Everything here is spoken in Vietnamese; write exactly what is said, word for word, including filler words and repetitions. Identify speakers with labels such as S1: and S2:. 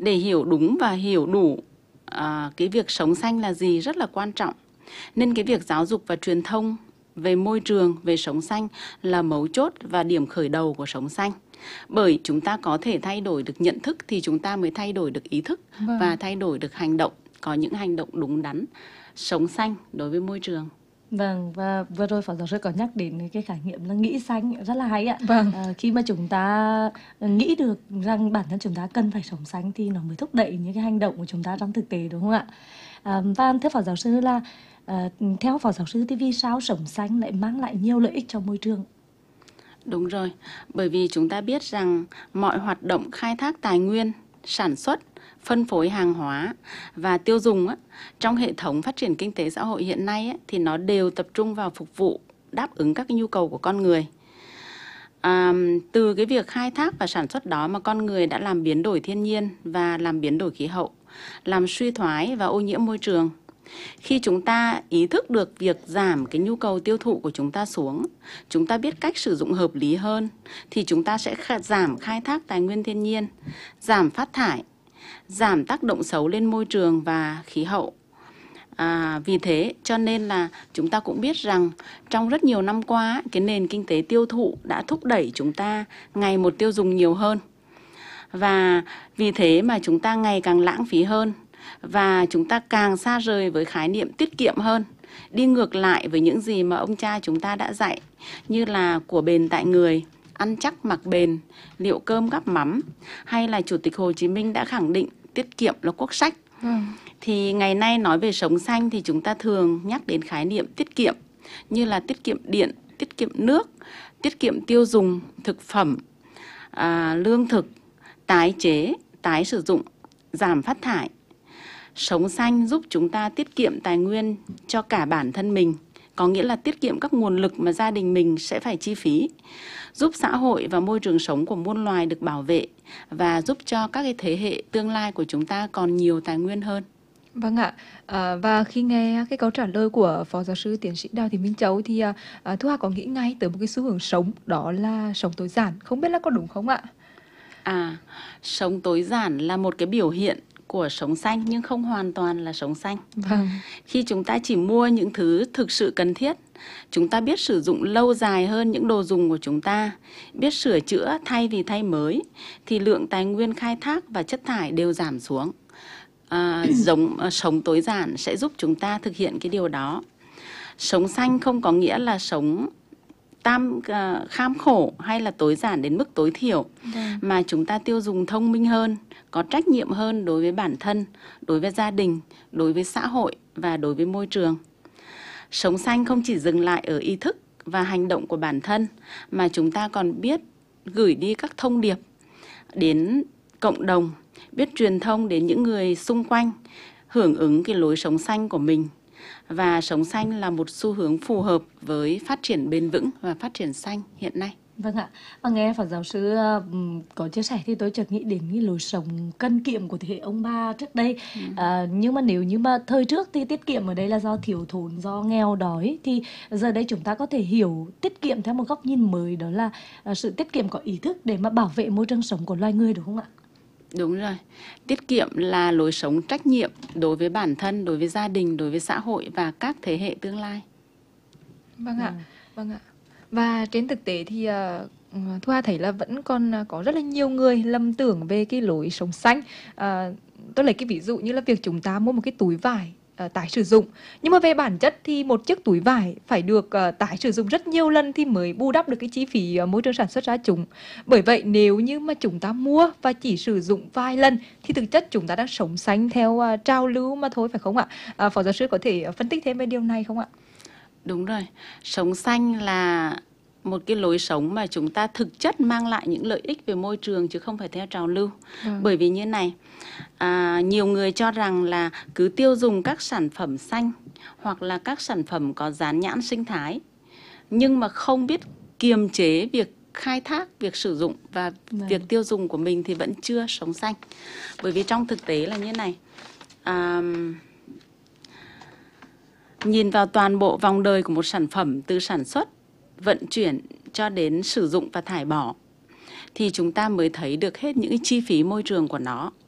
S1: để hiểu đúng và hiểu đủ à, cái việc sống xanh là gì rất là quan trọng. Nên cái việc giáo dục và truyền thông về môi trường, về sống xanh là mấu chốt và điểm khởi đầu của sống xanh. Bởi chúng ta có thể thay đổi được nhận thức thì chúng ta mới thay đổi được ý thức
S2: Vâng.
S1: và thay đổi được hành động, có những hành động đúng đắn, sống xanh đối với môi trường.
S3: Vâng, và vừa rồi Phó Giáo sư có nhắc đến cái khái niệm là nghĩ xanh rất là hay ạ.
S2: Vâng.
S3: À, khi mà chúng ta nghĩ được rằng bản thân chúng ta cần phải sống xanh thì nó mới thúc đẩy những cái hành động của chúng ta trong thực tế, đúng không ạ? À, và thưa Phó Giáo sư là à, theo Phó Giáo sư thì vì sao sống xanh lại mang lại nhiều lợi ích cho môi trường?
S1: Đúng rồi, bởi vì chúng ta biết rằng mọi hoạt động khai thác tài nguyên, sản xuất, phân phối hàng hóa và tiêu dùng á, trong hệ thống phát triển kinh tế xã hội hiện nay á, thì nó đều tập trung vào phục vụ đáp ứng các cái nhu cầu của con người. À, từ cái việc khai thác và sản xuất đó mà con người đã làm biến đổi thiên nhiên và làm biến đổi khí hậu, làm suy thoái và ô nhiễm môi trường. Khi chúng ta ý thức được việc giảm cái nhu cầu tiêu thụ của chúng ta xuống, chúng ta biết cách sử dụng hợp lý hơn, thì chúng ta sẽ giảm khai thác tài nguyên thiên nhiên, giảm phát thải, giảm tác động xấu lên môi trường và khí hậu. À, vì thế cho nên là chúng ta cũng biết rằng trong rất nhiều năm qua, cái nền kinh tế tiêu thụ đã thúc đẩy chúng ta ngày một tiêu dùng nhiều hơn. Và vì thế mà chúng ta ngày càng lãng phí hơn. Và chúng ta càng xa rời với khái niệm tiết kiệm hơn, đi ngược lại với những gì mà ông cha chúng ta đã dạy, như là của bền tại người, ăn chắc mặc bền, liệu cơm gắp mắm, hay là Chủ tịch Hồ Chí Minh đã khẳng định tiết kiệm là quốc sách.
S2: Ừ.
S1: Thì ngày nay nói về sống xanh thì chúng ta thường nhắc đến khái niệm tiết kiệm, như là tiết kiệm điện, tiết kiệm nước, tiết kiệm tiêu dùng, thực phẩm, à, lương thực, tái chế, tái sử dụng, giảm phát thải. Sống xanh giúp chúng ta tiết kiệm tài nguyên cho cả bản thân mình, có nghĩa là tiết kiệm các nguồn lực mà gia đình mình sẽ phải chi phí, giúp xã hội và môi trường sống của muôn loài được bảo vệ và giúp cho các cái thế hệ tương lai của chúng ta còn nhiều tài nguyên hơn.
S2: Vâng ạ, à, và khi nghe cái câu trả lời của Phó Giáo sư Tiến sĩ Đào Thị Minh Châu thì à, à, Thu Hà có nghĩ ngay tới một cái xu hướng sống, đó là sống tối giản, không biết là có đúng không ạ?
S1: À, sống tối giản là một cái biểu hiện của sống xanh nhưng không hoàn toàn là sống xanh.
S2: Vâng.
S1: Khi chúng ta chỉ mua những thứ thực sự cần thiết, chúng ta biết sử dụng lâu dài hơn những đồ dùng của chúng ta, biết sửa chữa thay vì thay mới, thì lượng tài nguyên khai thác và chất thải đều giảm xuống. À, giống à, sống tối giản sẽ giúp chúng ta thực hiện cái điều đó. Sống xanh không có nghĩa là sống tam uh, kham khổ hay là tối giản đến mức tối thiểu,
S2: Vâng.
S1: mà chúng ta tiêu dùng thông minh hơn, có trách nhiệm hơn đối với bản thân, đối với gia đình, đối với xã hội và đối với môi trường. Sống xanh không chỉ dừng lại ở ý thức và hành động của bản thân, mà chúng ta còn biết gửi đi các thông điệp đến cộng đồng, biết truyền thông đến những người xung quanh, hưởng ứng cái lối sống xanh của mình. Và sống xanh là một xu hướng phù hợp với phát triển bền vững và phát triển xanh hiện nay.
S3: Vâng ạ, và nghe Phó Giáo sư um, có chia sẻ thì tôi chợt nghĩ đến cái lối sống cân kiệm của thế hệ ông bà trước đây. Ừ. À, nhưng mà nếu như mà thời trước thì tiết kiệm ở đây là do thiếu thốn, do nghèo đói, thì giờ đây chúng ta có thể hiểu tiết kiệm theo một góc nhìn mới, đó là uh, sự tiết kiệm có ý thức để mà bảo vệ môi trường sống của loài người, đúng không ạ?
S1: Đúng rồi, tiết kiệm là lối sống trách nhiệm đối với bản thân, đối với gia đình, đối với xã hội và các thế hệ tương lai.
S2: Vâng ạ, ừ. vâng ạ. Và trên thực tế thì uh, Thu Hà thấy là vẫn còn có rất là nhiều người lầm tưởng về cái lối sống xanh. Uh, tôi lấy cái ví dụ như là việc chúng ta mua một cái túi vải uh, tái sử dụng. Nhưng mà về bản chất thì một chiếc túi vải phải được uh, tái sử dụng rất nhiều lần thì mới bù đắp được cái chi phí uh, môi trường sản xuất ra chúng. Bởi vậy nếu như mà chúng ta mua và chỉ sử dụng vài lần thì thực chất chúng ta đang sống xanh theo uh, trào lưu mà thôi, phải không ạ? Uh, Phó Giáo sư có thể phân tích thêm về điều này không ạ?
S1: Đúng rồi, sống xanh là một cái lối sống mà chúng ta thực chất mang lại những lợi ích về môi trường chứ không phải theo trào lưu. Ừ. Bởi vì như này, à, nhiều người cho rằng là cứ tiêu dùng các sản phẩm xanh hoặc là các sản phẩm có dán nhãn sinh thái, nhưng mà không biết kiềm chế việc khai thác, việc sử dụng và Đấy. việc tiêu dùng của mình thì vẫn chưa sống xanh. Bởi vì trong thực tế là như này, à, nhìn vào toàn bộ vòng đời của một sản phẩm từ sản xuất, vận chuyển cho đến sử dụng và thải bỏ, thì chúng ta mới thấy được hết những cái chi phí môi trường của nó.